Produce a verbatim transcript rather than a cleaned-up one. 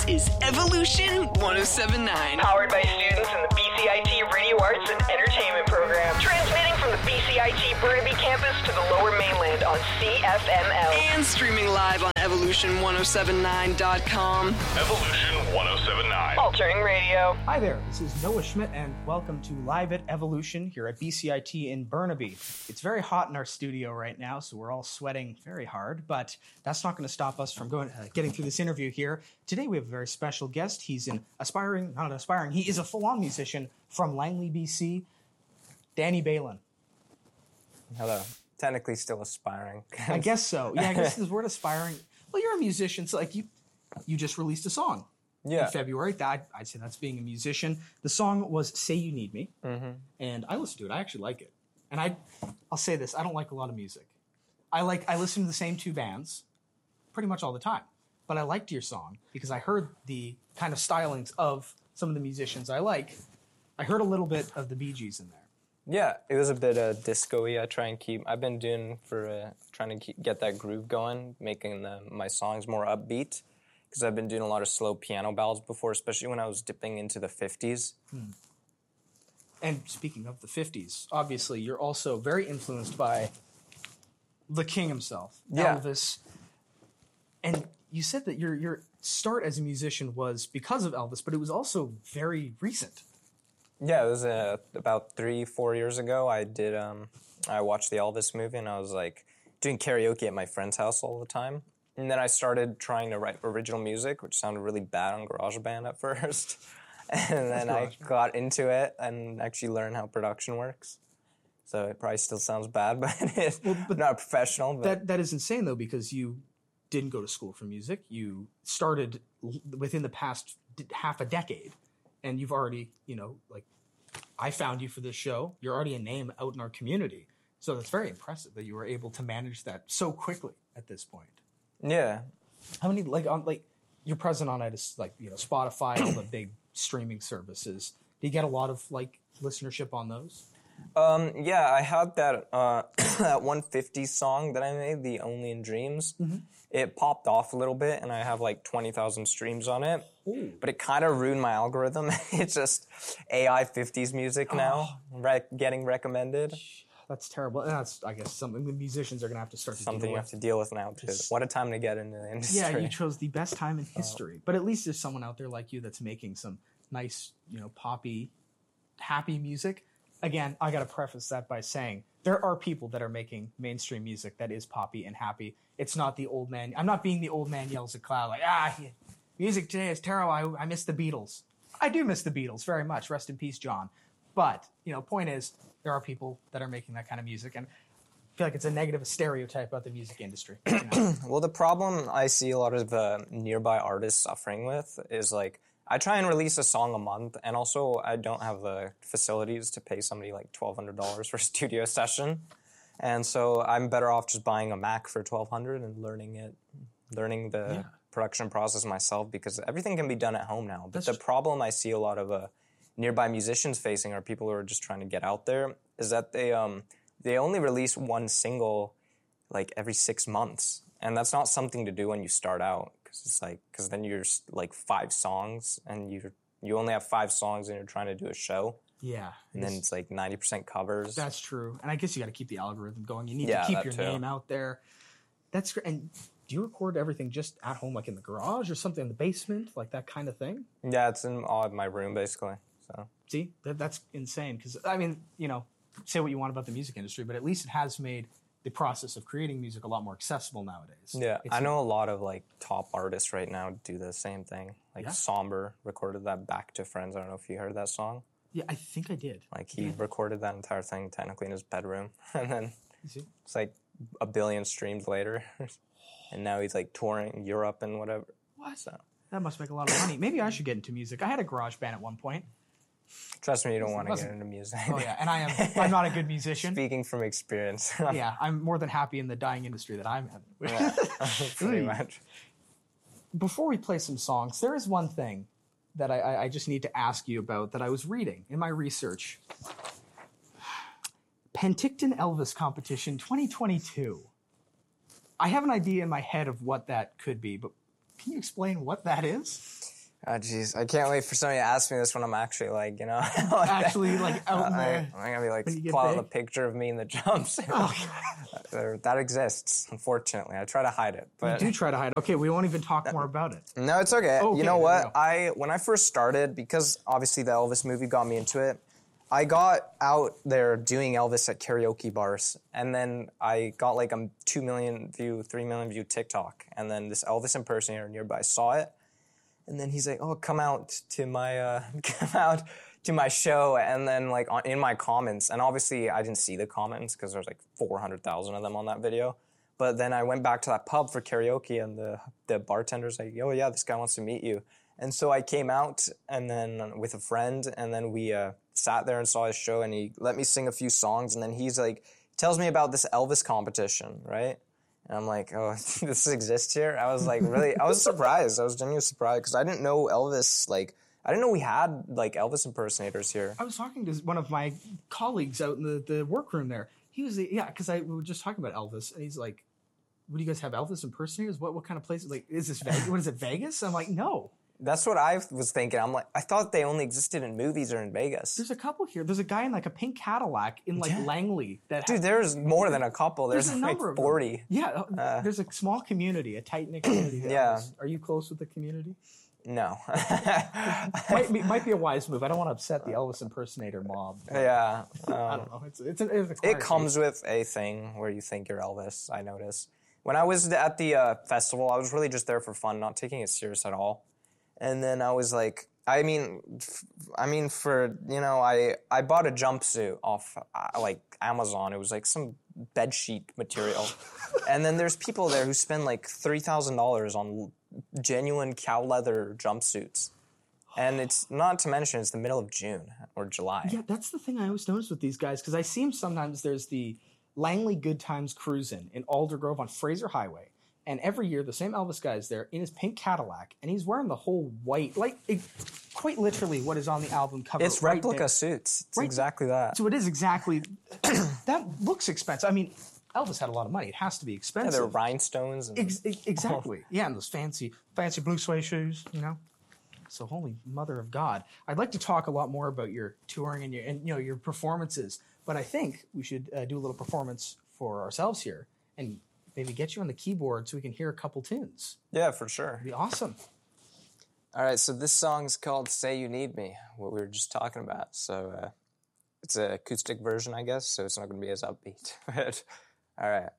is Evolution one oh seven point nine. Powered by students in the B C I T Radio Arts and Entertainment program. Transmitting from the B C I T Burnaby campus to the Lower Mainland on C F M L. And streaming live on evolution one oh seven nine dot com. Evolution one oh seven point nine. Altering radio. Hi there, this is Noah Schmidt, and welcome to Live at Evolution here at B C I T in Burnaby. It's very hot in our studio right now, so we're all sweating very hard, but that's not going to stop us from going, uh, getting through this interview here. Today we have a very special guest. He's an aspiring, not aspiring, he is a full-on musician from Langley, B C, Danny Balin. Hello. Technically still aspiring. I guess so. Yeah, I guess this word aspiring. Well, you're a musician, so like you, you just released a song. Yeah. In February. That, I'd say that's being a musician. The song was Say You Need Me, Mm-hmm. and I listened to it. I actually like it. And I, I'll say this, I don't like a lot of music. I like I listen to the same two bands pretty much all the time. But I liked your song because I heard the kind of stylings of some of the musicians I like. I heard a little bit of the Bee Gees in there. Yeah, it was a bit uh, disco-y. I try and keep, I've been doing for, uh, trying to keep, get that groove going, making the, my songs more upbeat. Because I've been doing a lot of slow piano ballads before, especially when I was dipping into the fifties. Hmm. And speaking of the fifties, obviously you're also very influenced by the king himself, Yeah. Elvis. And you said that your your start as a musician was because of Elvis, but it was also very recent. Yeah, it was uh, about three, four years ago. I did, um, I watched the Elvis movie, and I was like doing karaoke at my friend's house all the time. And then I started trying to write original music, which sounded really bad on GarageBand at first. And then I got into it and actually learned how production works. So it probably still sounds bad, but it's well, but not professional. But that that is insane, though, because you didn't go to school for music. You started within the past half a decade, and you've already, you know, like, I found you for this show. You're already a name out in our community. So that's very impressive that you were able to manage that so quickly at this point. Yeah. How many, like, on, like, you're present on it as, like, you know, Spotify, all the big streaming services. Do you get a lot of, like, listenership on those? Um, yeah, I had that uh, that one fifty song that I made, The Only in Dreams. Mm-hmm. It popped off a little bit, and I have like twenty thousand streams on it. Ooh. But it kind of ruined my algorithm. It's just A I fifties music now, oh. re- getting recommended. That's terrible. And that's, I guess, something the musicians are going to have to start to Something deal you with. have to deal with now, too. What a time to get into the industry. Yeah, you chose the best time in history. Oh. But at least there's someone out there like you that's making some nice, you know, poppy, happy music. Again, I got to preface that by saying there are people that are making mainstream music that is poppy and happy. It's not the old man. I'm not being the old man yells at cloud like, ah, music today is terrible. I, I miss the Beatles. I do miss the Beatles very much. Rest in peace, John. But, you know, point is, there are people that are making that kind of music. And I feel like it's a negative stereotype about the music industry. You know? Well, the problem I see a lot of uh, nearby artists suffering with is like, I try and release a song a month, and also I don't have the facilities to pay somebody like twelve hundred dollars for a studio session. And so I'm better off just buying a Mac for twelve hundred dollars and learning it, learning the yeah. production process myself, because everything can be done at home now. But That's the problem I see a lot of uh, nearby musicians facing, or people who are just trying to get out there, is that they um they only release one single like every six months. And that's not something to do when you start out. Because it's like, because then you're like five songs, and you you only have five songs, and you're trying to do a show. Yeah, and then it's like ninety percent covers. That's true, and I guess you got to keep the algorithm going. You need yeah, to keep your too. name out there. That's great. And do you record everything just at home, like in the garage or something in the basement, like that kind of thing? Yeah, it's in all of my room basically. So see, that, that's insane. Because I mean, you know, say what you want about the music industry, but at least it has made the process of creating music a lot more accessible nowadays. Yeah, it's I know a lot of like top artists right now do the same thing. Like yeah. Somber recorded that Back to Friends. I don't know if you heard that song. Yeah, I think I did. Like he yeah. recorded that entire thing technically in his bedroom, and then see? It's like a billion streams later, and now he's like touring Europe and whatever. What? So. That must make a lot of money. Maybe I should get into music. I had a garage band at one point. Trust me, you don't want to get into music. Oh yeah, and I am. I'm not a good musician. Speaking from experience. Yeah, I'm more than happy in the dying industry that I'm in. Yeah, pretty much. Before we play some songs, there is one thing that I, I just need to ask you about that I was reading in my research. Penticton Elvis Competition twenty twenty-two. I have an idea in my head of what that could be, but can you explain what that is? Oh, jeez. I can't wait for somebody to ask me this when I'm actually, like, you know. like, Actually, like, out in I, there. I'm going to be, like, when you get pull out big? a picture of me in the jumpsuit. Oh, There- that exists, unfortunately. I try to hide it. you But do try to hide. Okay, we won't even talk more about it. no, it's okay. Okay, You know there we what? go. I When I first started, because obviously the Elvis movie got me into it, I got out there doing Elvis at karaoke bars, and then I got like a two million view, three million view TikTok, and then this Elvis impersonator nearby saw it, and then he's like, "Oh, come out to my uh, come out to my show," and then like on, in my comments, and obviously I didn't see the comments because there's like four hundred thousand of them on that video. But then I went back to that pub for karaoke, and the the bartender's like, "Oh yeah, this guy wants to meet you." And so I came out, and then with a friend, and then we uh, sat there and saw his show, and he let me sing a few songs, and then he's like, tells me about this Elvis competition, right? And I'm like, oh, this exists here? I was like, really, I was surprised. I was genuinely surprised, because I didn't know Elvis, like, I didn't know we had, like, Elvis impersonators here. I was talking to one of my colleagues out in the, the workroom there. He was, yeah, because I we were just talking about Elvis, and he's like, "What do you guys have, Elvis impersonators? What what kind of place? Like, is this Vegas? What is it, Vegas?" I'm like, no. That's what I was thinking. I'm like, I thought they only existed in movies or in Vegas. There's a couple here. There's a guy in like a pink Cadillac in like Yeah. Langley that Dude, has, there's more than a couple. There's, there's a like number of them. forty. Yeah, uh, there's a small community, a tight knit community. that Yeah. is- Are you close with the community? No. might, be, might be a wise move. I don't want to upset the Elvis impersonator mob. yeah. I Um, don't know. It's it's, an, it's a it comes with a thing where you think you're Elvis, I notice. When I was at the uh, festival, I was really just there for fun, not taking it serious at all. And then I was like, I mean, f- I mean, for, you know, I, I bought a jumpsuit off, uh, like, Amazon. It was, like, some bedsheet material. And then there's people there who spend, like, three thousand dollars on genuine cow leather jumpsuits. And it's, not to mention, it's the middle of June or July. Yeah, that's the thing I always notice with these guys, because I see them sometimes. There's the Langley Good Times Cruisin' in Aldergrove on Fraser Highway. And every year, the same Elvis guy is there in his pink Cadillac, and he's wearing the whole white, like, it, quite literally what is on the album cover. It's right replica there. suits. It's Right. exactly that. So it is exactly, that looks expensive. I mean, Elvis had a lot of money. It has to be Yeah, expensive. there are rhinestones. And Ex- ex- exactly. Yeah, and those fancy, fancy blue suede shoes, you know? So holy mother of God. I'd like to talk a lot more about your touring and your, and, you know, your performances, but I think we should uh, do a little performance for ourselves here and maybe get you on the keyboard so we can hear a couple tunes. Yeah, for sure. It'd be awesome. All right, so this song's called Say You Need Me, what we were just talking about. So uh, it's an acoustic version, I guess, so it's not going to be as upbeat. But all right.